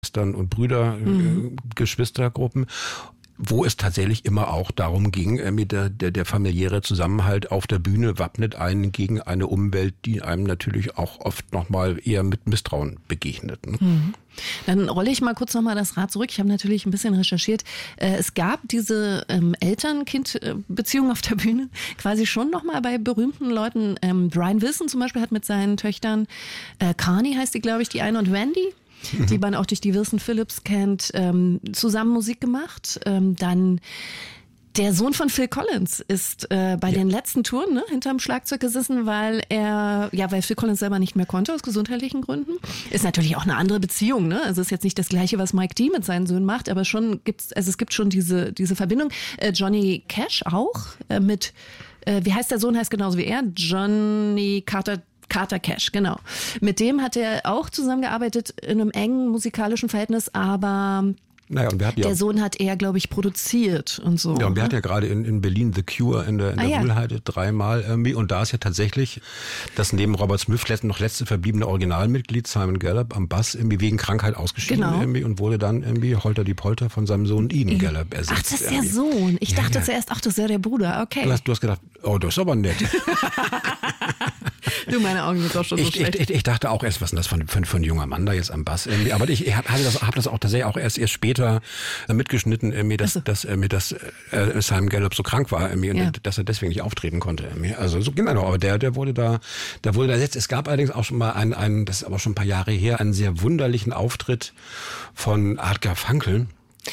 Schwestern und Brüder, Geschwistergruppen, wo es tatsächlich immer auch darum ging, der familiäre Zusammenhalt auf der Bühne wappnet einen gegen eine Umwelt, die einem natürlich auch oft nochmal eher mit Misstrauen begegnet. Ne? Dann rolle ich mal kurz nochmal das Rad zurück. Ich habe natürlich ein bisschen recherchiert. Es gab diese Eltern-Kind-Beziehung auf der Bühne quasi schon nochmal bei berühmten Leuten. Brian Wilson zum Beispiel hat mit seinen Töchtern, Carney heißt die, glaube ich, die eine, und Wendy, die man auch durch die Wilson Phillips kennt, zusammen Musik gemacht. Dann der Sohn von Phil Collins ist bei den letzten Touren hinterm Schlagzeug gesessen, weil Phil Collins selber nicht mehr konnte aus gesundheitlichen Gründen. Ist natürlich auch eine andere Beziehung, ne? Also ist jetzt nicht das Gleiche, was Mike D mit seinen Söhnen macht, aber schon es gibt schon diese Verbindung. Johnny Cash auch mit, wie heißt der Sohn, heißt genauso wie er, Johnny Carter Cash, genau. Mit dem hat er auch zusammengearbeitet in einem engen musikalischen Verhältnis, aber der Sohn hat eher, glaube ich, produziert und so. Ja, und wir hatten ja gerade in Berlin The Cure in der Mühlheide 3-mal irgendwie. Und da ist ja tatsächlich das neben Robert Smith noch letzte verbliebene Originalmitglied Simon Gallup am Bass irgendwie wegen Krankheit ausgeschieden irgendwie und wurde dann irgendwie Holter die Polter von seinem Sohn Ian Gallup ersetzt. Ach, das ist der Sohn. Ich dachte zuerst, das wäre der Bruder. Okay. Du hast gedacht, das ist aber nett. Du, meine Augen sind doch schon so schlecht. Ich dachte auch erst, was ist das für ein junger Mann da jetzt am Bass irgendwie. Aber ich habe das auch tatsächlich auch erst später mitgeschnitten, irgendwie, dass Simon Gallup so krank war irgendwie, und dass er deswegen nicht auftreten konnte. Irgendwie. Also so genau, aber der wurde da ersetzt. Es gab allerdings auch schon mal einen, das ist aber schon ein paar Jahre her, einen sehr wunderlichen Auftritt von Art Garfunkel.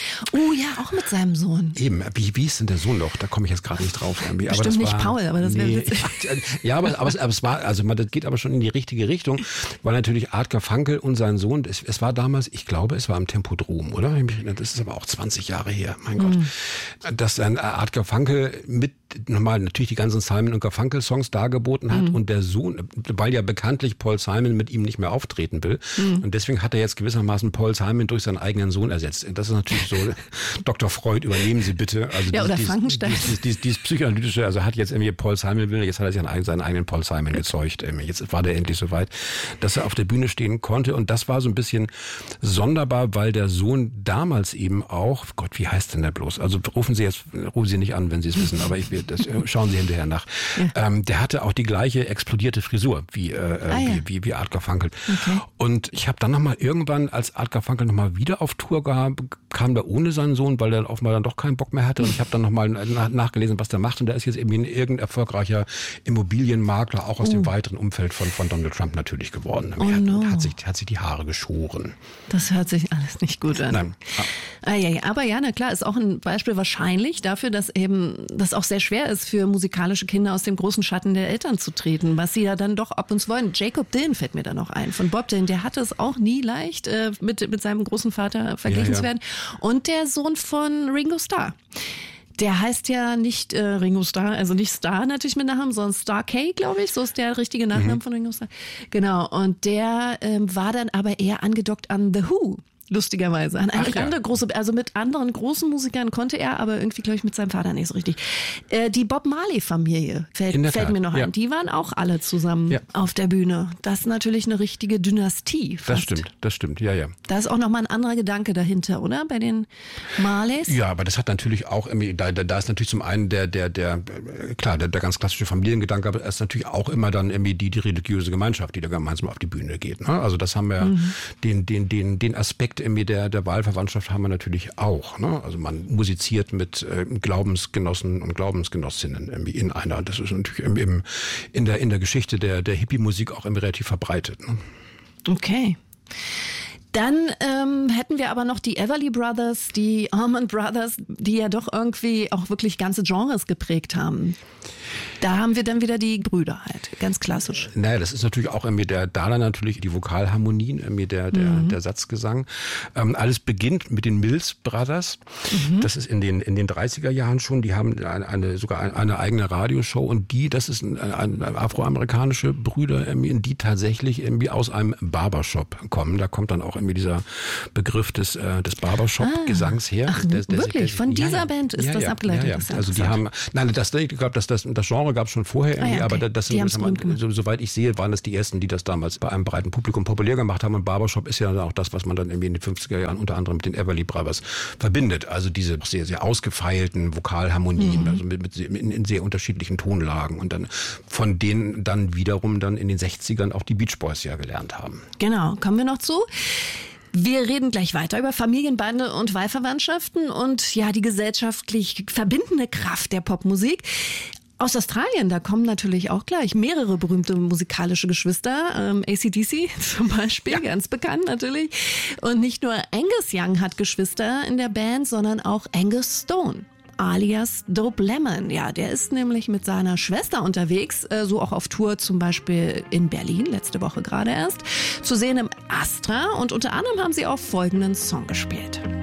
Oh ja, auch mit seinem Sohn. Eben, wie ist denn der Sohn noch? Da komme ich jetzt gerade nicht drauf. Bestimmt aber das nicht war, Paul, aber das wäre witzig. Ja, aber es war, also das geht aber schon in die richtige Richtung, weil natürlich Art Garfunkel und sein Sohn, es war damals, ich glaube, es war im Tempodrom, oder? Das ist aber auch 20 Jahre her, mein Gott. Dass dann Art Garfunkel mit normal natürlich die ganzen Simon und Garfunkel Songs dargeboten hat und der Sohn, weil ja bekanntlich Paul Simon mit ihm nicht mehr auftreten will und deswegen hat er jetzt gewissermaßen Paul Simon durch seinen eigenen Sohn ersetzt. Das ist natürlich so, Dr. Freud, übernehmen Sie bitte. Also oder Frankenstein. Dieses psychoanalytische, also hat jetzt irgendwie Paul Simon will, jetzt hat er sich seinen eigenen Paul Simon gezeugt. Jetzt war der endlich soweit, dass er auf der Bühne stehen konnte und das war so ein bisschen sonderbar, weil der Sohn damals eben auch, Gott, wie heißt denn der bloß? Also rufen Sie nicht an, wenn Sie es wissen, aber schauen Sie hinterher nach. Ja. Der hatte auch die gleiche explodierte Frisur wie Art Garfunkel. Okay. Und ich habe dann nochmal irgendwann, als Art Garfunkel nochmal wieder auf Tour kam da ohne seinen Sohn, weil der offenbar dann doch keinen Bock mehr hatte. Und ich habe dann nochmal nachgelesen, was der macht. Und der ist jetzt irgendwie irgendein erfolgreicher Immobilienmakler, auch aus dem weiteren Umfeld von Donald Trump natürlich geworden. Hat sich die Haare geschoren. Das hört sich alles nicht gut an. Nein. Aber ja, na klar, ist auch ein Beispiel wahrscheinlich dafür, dass eben das auch sehr schwer ist für musikalische Kinder aus dem großen Schatten der Eltern zu treten, was sie ja dann doch ab und zu wollen. Jacob Dylan fällt mir da noch ein, von Bob Dylan, der hatte es auch nie leicht, mit seinem großen Vater verglichen zu werden. Und der Sohn von Ringo Starr. Der heißt ja nicht Ringo Starr, also nicht Starr natürlich mit Nachnamen, sondern Starr K, glaube ich. So ist der richtige Nachname von Ringo Starr. Genau, und der war dann aber eher angedockt an The Who. Lustigerweise. An eine andere große, also mit anderen großen Musikern konnte er, aber irgendwie, glaube ich, mit seinem Vater nicht so richtig. Die Bob Marley-Familie fällt mir noch ein. Die waren auch alle zusammen auf der Bühne. Das ist natürlich eine richtige Dynastie. Fast. Das stimmt, ja. Da ist auch nochmal ein anderer Gedanke dahinter, oder? Bei den Marleys? Ja, aber das hat natürlich auch, da ist natürlich zum einen der ganz klassische Familiengedanke, aber es ist natürlich auch immer dann irgendwie die religiöse Gemeinschaft, die da gemeinsam auf die Bühne geht. Ne? Also das haben wir den Aspekt irgendwie der Wahlverwandtschaft haben wir natürlich auch. Ne? Also man musiziert mit Glaubensgenossen und Glaubensgenossinnen irgendwie in einer. Das ist natürlich in der Geschichte der Hippie-Musik auch irgendwie relativ verbreitet. Ne? Okay. Dann hätten wir aber noch die Everly Brothers, die Allman Brothers, die ja doch irgendwie auch wirklich ganze Genres geprägt haben. Da haben wir dann wieder die Brüder halt, ganz klassisch. Naja, das ist natürlich auch irgendwie da dann natürlich die Vokalharmonien, irgendwie der Satzgesang. Alles beginnt mit den Mills Brothers. Das ist in den 30er Jahren schon. Die haben sogar eine eigene Radioshow und das ist eine afroamerikanische Brüder, die tatsächlich irgendwie aus einem Barbershop kommen. Da kommt dann auch irgendwie dieser Begriff des Barbershop-Gesangs her. Ach, wirklich? Von dieser Band ist das abgeleitet? Ja. Also die haben, ich glaube, das Genre Genre gab es schon vorher irgendwie, okay. aber das sind, soweit ich sehe, waren das die ersten, die das damals bei einem breiten Publikum populär gemacht haben. Und Barbershop ist ja auch das, was man dann irgendwie in den 50er Jahren unter anderem mit den Everly Brothers verbindet. Also diese sehr, sehr ausgefeilten Vokalharmonien, also in sehr unterschiedlichen Tonlagen und dann von denen dann wiederum dann in den 60ern auch die Beach Boys ja gelernt haben. Genau, kommen wir noch zu. Wir reden gleich weiter über Familienbande und Wahlverwandtschaften und ja, die gesellschaftlich verbindende Kraft der Popmusik. Aus Australien, da kommen natürlich auch gleich mehrere berühmte musikalische Geschwister. AC/DC zum Beispiel, ganz bekannt natürlich. Und nicht nur Angus Young hat Geschwister in der Band, sondern auch Angus Stone, alias Dope Lemon. Ja, der ist nämlich mit seiner Schwester unterwegs, so auch auf Tour, zum Beispiel in Berlin, letzte Woche gerade erst, zu sehen im Astra. Und unter anderem haben sie auch folgenden Song gespielt.